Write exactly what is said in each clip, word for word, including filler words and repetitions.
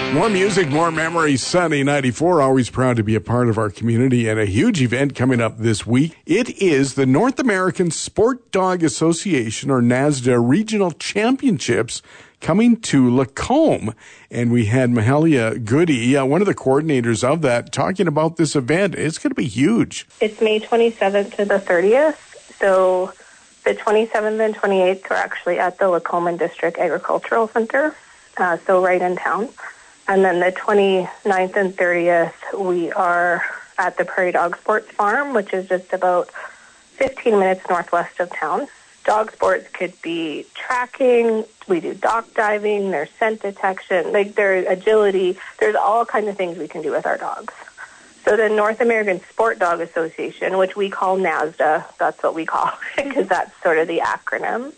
More music, more memories. Sunny ninety-four, always proud to be a part of our community, and a huge event coming up this week. It is the North American Sport Dog Association, or NASDA, Regional Championships coming to Lacombe. And we had Mahalia Goody, uh, one of the coordinators of that, talking about this event. It's going to be huge. It's May twenty-seventh to the thirtieth. So the twenty-seventh and twenty-eighth are actually at the Lacombe District Agricultural Center, uh, so right in town. And then the twenty-ninth and thirtieth, we are at the Prairie Dog Sports Farm, which is just about fifteen minutes northwest of town. Dog sports could be tracking, we do dock diving, there's scent detection, like there's agility, there's all kinds of things we can do with our dogs. So the North American Sport Dog Association, which we call NASDA, that's what we call it because that's sort of the acronym.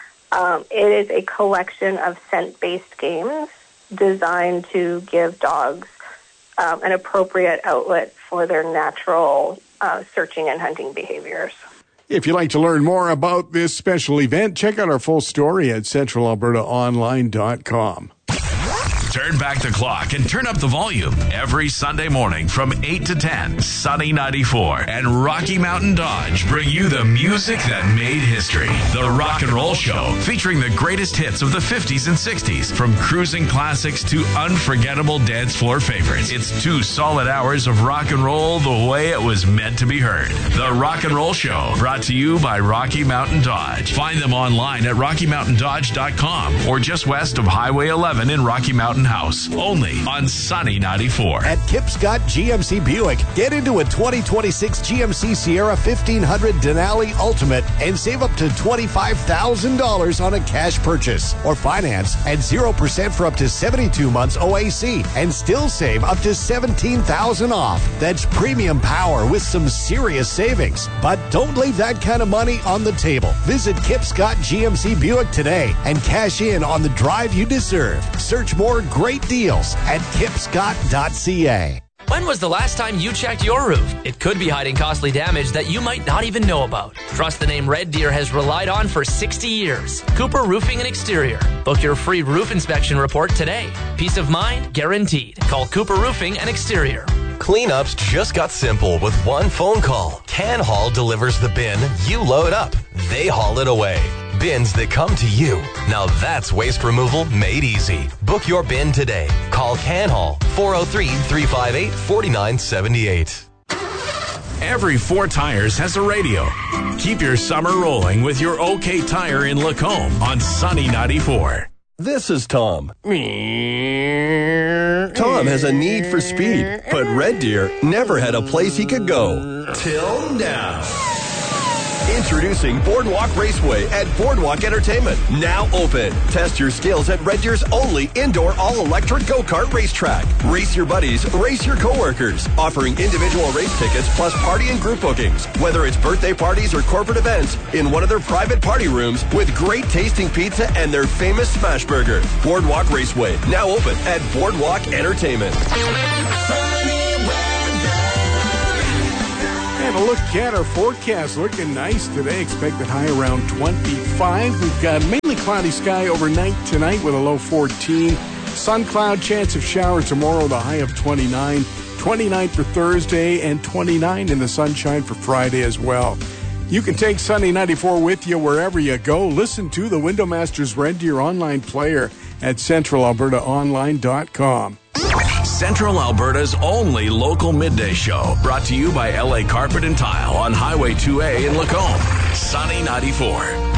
Um, it is a collection of scent-based games designed to give dogs um, an appropriate outlet for their natural uh, searching and hunting behaviors. If you'd like to learn more about this special event, check out our full story at central alberta online dot com. Turn back the clock and turn up the volume every Sunday morning from eight to ten. Sunny ninety-four and Rocky Mountain Dodge bring you the music that made history. The Rock and Roll Show, featuring the greatest hits of the fifties and sixties, from cruising classics to unforgettable dance floor favorites. It's two solid hours of rock and roll the way it was meant to be heard. The Rock and Roll Show, brought to you by Rocky Mountain Dodge. Find them online at rocky mountain dodge dot com or just west of Highway eleven in Rocky Mountain House, only on Sunny ninety-four. At Kip Scott G M C Buick, get into a twenty twenty-six G M C Sierra fifteen hundred Denali Ultimate and save up to twenty-five thousand dollars on a cash purchase, or finance at zero percent for up to seventy-two months O A C and still save up to seventeen thousand dollars off. That's premium power with some serious savings. But don't leave that kind of money on the table. Visit Kip Scott G M C Buick today and cash in on the drive you deserve. Search more great deals at kip scott dot c a. When was the last time you checked your roof? It could be hiding costly damage that you might not even know about. Trust the name Red Deer has relied on for sixty years. Cooper Roofing and Exterior. Book your free roof inspection report today. Peace of mind guaranteed. Call Cooper Roofing and Exterior. Cleanups just got simple with one phone call. Can Haul delivers the bin, you load up, they haul it away. Bins that come to you. Now that's waste removal made easy. Book your bin today. Call Can Haul, four oh three, three five eight, four nine seven eight. Every Four Tires has a radio. Keep your summer rolling with your OK Tire in Lacombe on Sunny ninety-four. This is Tom. Tom has a need for speed, but Red Deer never had a place he could go. Till now. Introducing Boardwalk Raceway at Boardwalk Entertainment. Now open. Test your skills at Red Deer's only indoor all-electric go-kart racetrack. Race your buddies, race your coworkers. Offering individual race tickets plus party and group bookings. Whether it's birthday parties or corporate events, in one of their private party rooms with great tasting pizza and their famous smash burger. Boardwalk Raceway. Now open at Boardwalk Entertainment. And a look at our forecast. Looking nice today. Expected high around twenty-five. We've got mainly cloudy sky overnight tonight with a low fourteen. Sun cloud, chance of shower tomorrow, the high of twenty-nine. twenty-nine for Thursday and twenty-nine in the sunshine for Friday as well. You can take Sunny ninety-four with you wherever you go. Listen to the Window Masters Red Deer online player at central alberta online dot com. Central Alberta's only local midday show, brought to you by L A Carpet and Tile on Highway two A in Lacombe. Sunny ninety-four.